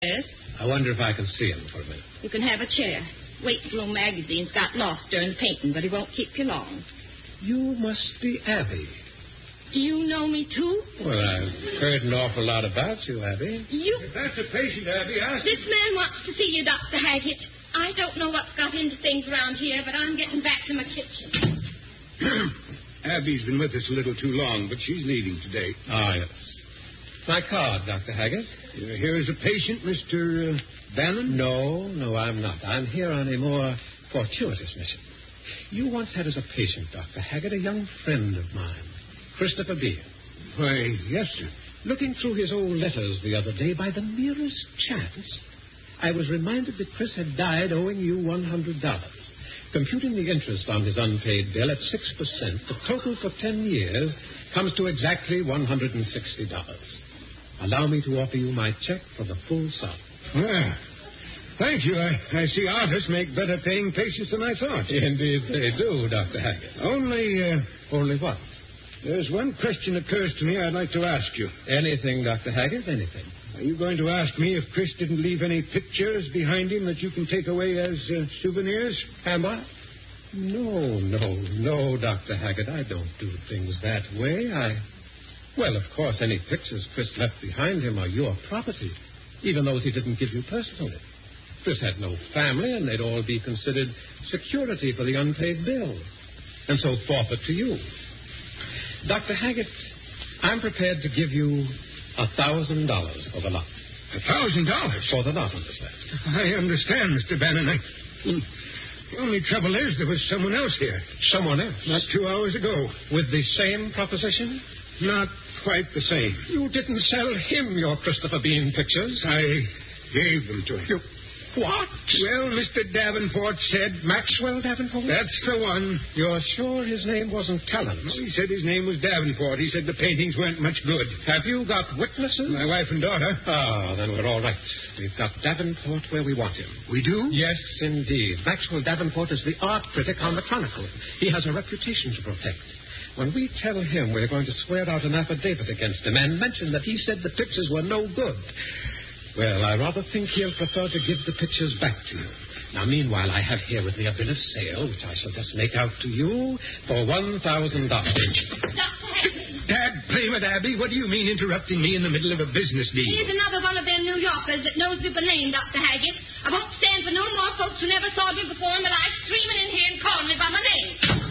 Yes? I wonder if I can see him for a minute. You can have a chair. Wakefield Magazine's got lost during the painting, but he won't keep you long. You must be Abby. Do you know me, too? Well, I've heard an awful lot about you, Abby. If that's a patient, Abby, ask This man wants to see you, Dr. Haggett. I don't know what's got into things around here, but I'm getting back to my kitchen. Abby's been with us a little too long, but she's leaving today. Ah, yes. My card, Dr. Haggett. You're here as a patient, Mr. Bannon? No, I'm not. I'm here on a more fortuitous mission. You once had as a patient, Dr. Haggett, a young friend of mine, Christopher Bean. Why, yes, sir. Looking through his old letters the other day, by the merest chance, I was reminded that Chris had died owing you $100. Computing the interest on his unpaid bill at 6%, the total for 10 years comes to exactly $160. Allow me to offer you my check for the full sum. Well, thank you. I see artists make better paying patients than I thought. Indeed they do, Dr. Haggett. Only what? There's one question occurs to me I'd like to ask you. Anything, Dr. Haggett, anything. Are you going to ask me if Chris didn't leave any pictures behind him that you can take away as souvenirs? Am I? No, Dr. Haggett. I don't do things that way. Well, of course, any pictures Chris left behind him are your property, even those he didn't give you personally. Chris had no family, and they'd all be considered security for the unpaid bill, and so forfeit to you. Dr. Haggett, I'm prepared to give you $1,000 for the lot. $1,000? For the lot, understand. I understand, Mr. Bannon. The only trouble is there was someone else here. Someone else? Not 2 hours ago. With the same proposition? Not quite the same. You didn't sell him your Christopher Bean pictures. I gave them to him. What? Well, Mr. Davenport said... Maxwell Davenport? That's the one. You're sure his name wasn't Talent? Well, he said his name was Davenport. He said the paintings weren't much good. Have you got witnesses? My wife and daughter. Ah, then we're all right. We've got Davenport where we want him. We do? Yes, indeed. Maxwell Davenport is the art critic on the Chronicle. He has a reputation to protect. When we tell him we're going to swear out an affidavit against him and mention that he said the pictures were no good, well, I rather think he'll prefer to give the pictures back to you. Now, meanwhile, I have here with me a bill of sale, which I shall just make out to you for $1,000. Dr. Haggett. Dad, blame it, Abby. What do you mean interrupting me in the middle of a business deal? Here's another one of them New Yorkers that knows the name, Dr. Haggett. I won't stand for no more folks who never saw me before in my life screaming in here and calling me by my name.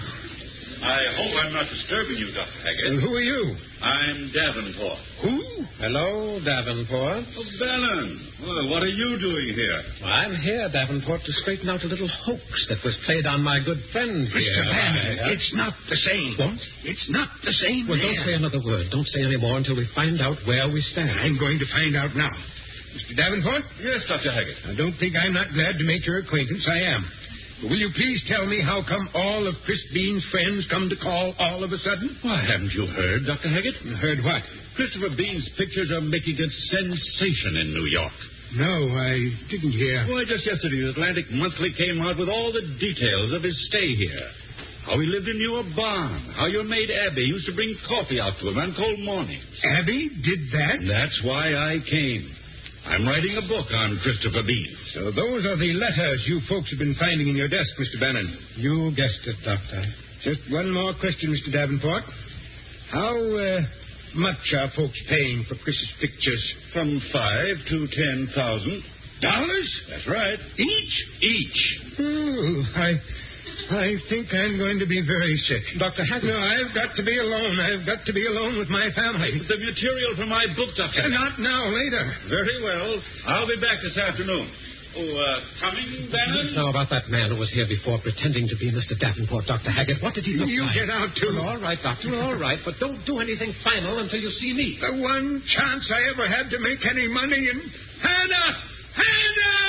I hope I'm not disturbing you, Dr. Haggett. And who are you? I'm Davenport. Who? Hello, Davenport. Oh, Bannon. Well, what are you doing here? I'm here, Davenport, to straighten out a little hoax that was played on my good friend here. Mr. Bannon, it's not the same. What? It's not the same. Well, don't say another word. Don't say any more until we find out where we stand. I'm going to find out now. Mr. Davenport? Yes, Dr. Haggett. I don't think I'm not glad to make your acquaintance. I am. Will you please tell me how come all of Chris Bean's friends come to call all of a sudden? Why, haven't you heard, Dr. Haggett? Heard what? Christopher Bean's pictures are making a sensation in New York. No, I didn't hear. Why, just yesterday, the Atlantic Monthly came out with all the details of his stay here. How he lived in your barn. How your maid Abby used to bring coffee out to him on cold mornings. Abby did that? That's why I came. I'm writing a book on Christopher Bean. So those are the letters you folks have been finding in your desk, Mr. Bannon. You guessed it, Doctor. Just one more question, Mr. Davenport. How much are folks paying for Chris's pictures? From $5,000 to $10,000. That's right. Each. Oh, I think I'm going to be very sick. Dr. Haggett. No, I've got to be alone. I've got to be alone with my family. The material for my book, Dr. Haggett. Not now, later. Very well. I'll be back this afternoon. Coming, Bannon? Now, about that man who was here before pretending to be Mr. Davenport, Dr. Haggett. What did he look You like? get out, too. Well, all right, Doctor. All right, but don't do anything final until you see me. The one chance I ever had to make any money, and Hannah!